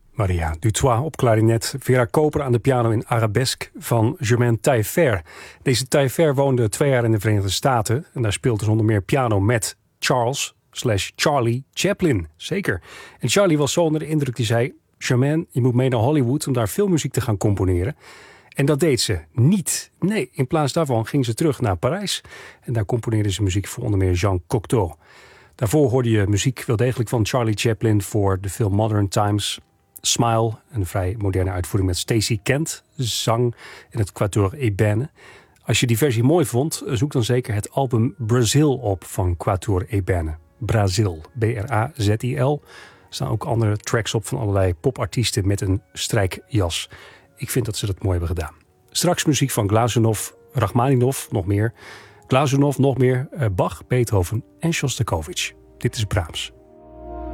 Maria Dutoit op klarinet, Vera Koper aan de piano in Arabesque van Germaine Taillefer. Deze Taillefer woonde 2 jaar in de Verenigde Staten en daar speelde ze onder meer piano met Charlie Chaplin. Zeker. En Charlie was zo onder de indruk, die zei: Germaine, je moet mee naar Hollywood om daar filmmuziek te gaan componeren. En dat deed ze niet. Nee, in plaats daarvan ging ze terug naar Parijs en daar componeerde ze muziek voor onder meer Jean Cocteau. Daarvoor hoorde je muziek wel degelijk van Charlie Chaplin voor de film Modern Times. Smile, een vrij moderne uitvoering met Stacey Kent, zang in het Quatuor Ébène. Als je die versie mooi vond, zoek dan zeker het album Brazil op van Quatuor Ébène. Brazil, B-R-A-Z-I-L. Er staan ook andere tracks op van allerlei popartiesten met een strijkjas. Ik vind dat ze dat mooi hebben gedaan. Straks muziek van Glazunov, Rachmaninov, nog meer. Glazunov, nog meer, Bach, Beethoven en Shostakovich. Dit is Brahms.